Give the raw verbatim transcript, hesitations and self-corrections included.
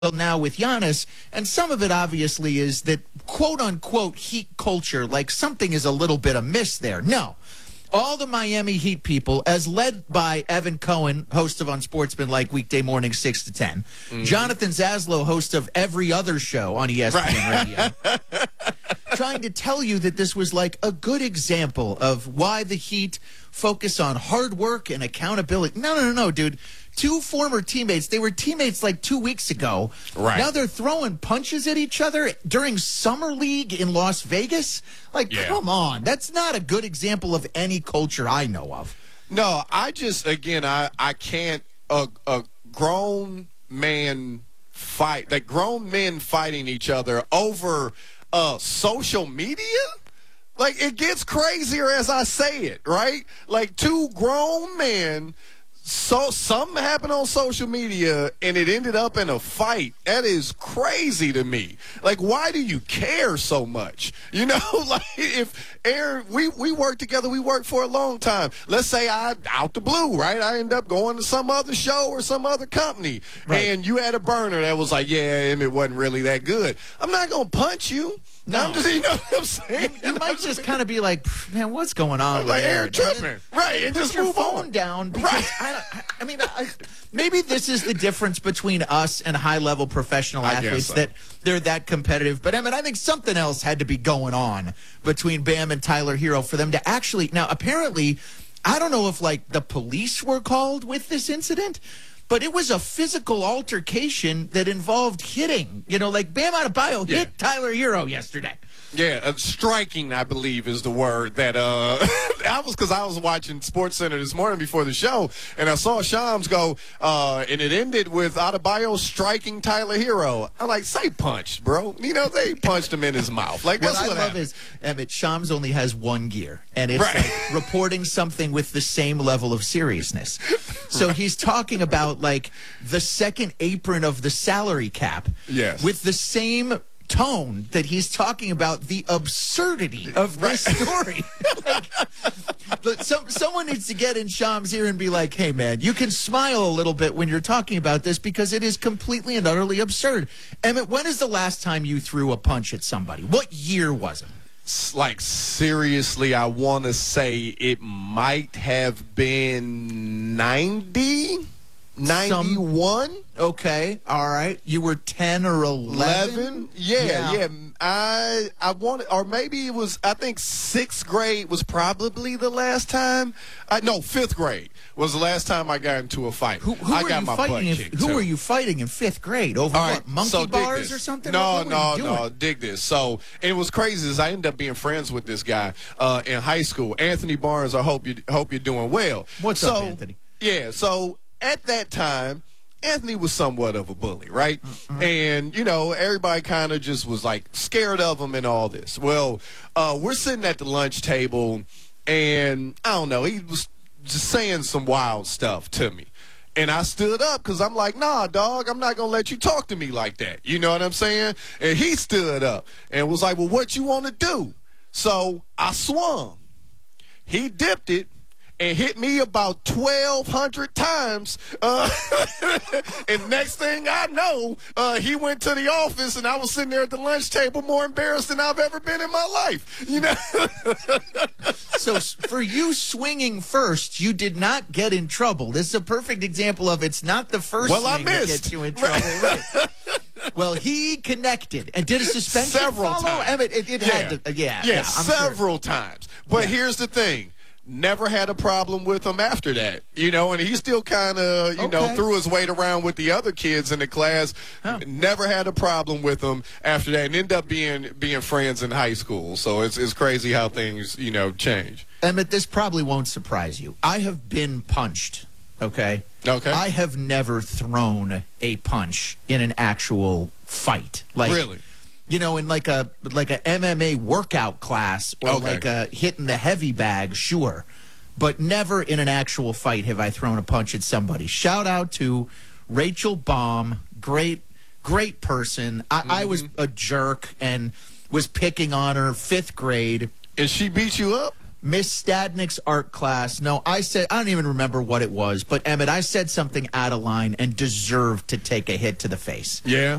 now with Giannis, and some of it obviously is that quote-unquote Heat culture, like something is a little bit amiss there. No. All the Miami Heat people, as led by Evan Cohen, host of Unsportsmanlike weekday morning six to ten, mm-hmm. Jonathan Zaslow, host of every other show on E S P N right. Radio, trying to tell you that this was like a good example of why the Heat focus on hard work and accountability. No, no, no, no, dude. Two former teammates, they were teammates like two weeks ago. Right. Now they're throwing punches at each other during Summer League in Las Vegas. Like, yeah. Come on. That's not a good example of any culture I know of. No, I just, again, I, I can't, a, a grown man fight, like grown men fighting each other over uh, social media? Like, it gets crazier as I say it, right? Like, two grown men. So something happened on social media and it ended up in a fight. That is crazy to me. Like, why do you care so much? You know, like if Aaron, we, we worked together, we worked for a long time. Let's say I, out the blue, right? I end up going to some other show or some other company. Right. And you had a burner that was like, yeah, it wasn't really that good. I'm not going to punch you. No. I'm just, you know what I'm saying? You, you might just kind of be like, man, what's going on? Like, Aaron tripping. Right, and put just your move phone on. down. Because right. I, I mean, I, maybe this is the difference between us and high-level professional athletes, so. that they're that competitive. But, I mean, I think something else had to be going on between Bam and Tyler Hero for them to actually – now, apparently, I don't know if, like, the police were called with this incident, but it was a physical altercation that involved hitting. You know, like Bam Adebayo yeah. hit Tyler Hero yesterday. Yeah, uh, striking, I believe, is the word that uh, I was because I was watching Sports Center this morning before the show, and I saw Shams go, uh, and it ended with Adebayo striking Tyler Hero. I'm like, say punch, bro. You know, they punched him in his mouth. Like, that's what what I love happened. is, Emmett, Shams only has one gear, and it's right. like reporting something with the same level of seriousness. So right. he's talking about, like, the second apron of the salary cap yes. with the same tone that he's talking about the absurdity of this right. story. Like, some, someone needs to get in Shams' ear and be like, hey, man, you can smile a little bit when you're talking about this because it is completely and utterly absurd. Emmett, when is the last time you threw a punch at somebody? What year was it? Like, seriously, I want to say it might have been ninety, ninety-one. Some, okay, all right. You were ten or eleven? eleven? Yeah, yeah, yeah. I I wanted, or maybe it was, I think sixth grade was probably the last time. I, no, fifth grade was the last time I got into a fight. Who, who I were got you my fighting butt in, kicked, Who too. were you fighting in fifth grade? Over All what, right, monkey so dig bars this. or something? No, what, what no, no, dig this. So, and it was crazy is I ended up being friends with this guy uh, in high school, Anthony Barnes. I hope you hope you're doing well. What's so, up, Anthony? Yeah, so at that time, Anthony was somewhat of a bully, right? Mm-hmm. And, you know, everybody kind of just was, like, scared of him and all this. Well, uh, we're sitting at the lunch table, and, I don't know, he was just saying some wild stuff to me. And I stood up because I'm like, nah, dog, I'm not going to let you talk to me like that. You know what I'm saying? And he stood up and was like, well, what you want to do? So I swung. He dipped it and hit me about twelve hundred times. Uh, and next thing I know, uh, he went to the office, and I was sitting there at the lunch table more embarrassed than I've ever been in my life. You know. So for you swinging first, you did not get in trouble. This is a perfect example of it's not the first well, swing I that missed. gets you in trouble. Right. Well, he connected. And did a suspension several follow? times. I mean, it, it yeah. had to. Yeah, yeah, yeah I'm several sure. times. But yeah. here's the thing. Never had a problem with him after that, you know, and he still kind of, you okay. know, threw his weight around with the other kids in the class. Huh. Never had a problem with him after that, and ended up being being friends in high school. So it's it's crazy how things, you know, change. Emmett, this probably won't surprise you. I have been punched, okay? Okay. I have never thrown a punch in an actual fight. Like, really? You know, in like a like a M M A workout class or okay. like a hitting the heavy bag, sure. But never in an actual fight have I thrown a punch at somebody. Shout out to Rachel Baum, great, great person. I, mm-hmm. I was a jerk and was picking on her fifth grade. And she beat you up? Miss Stadnick's art class. No, I said, I don't even remember what it was, but Emmett, I said something out of line and deserved to take a hit to the face. Yeah.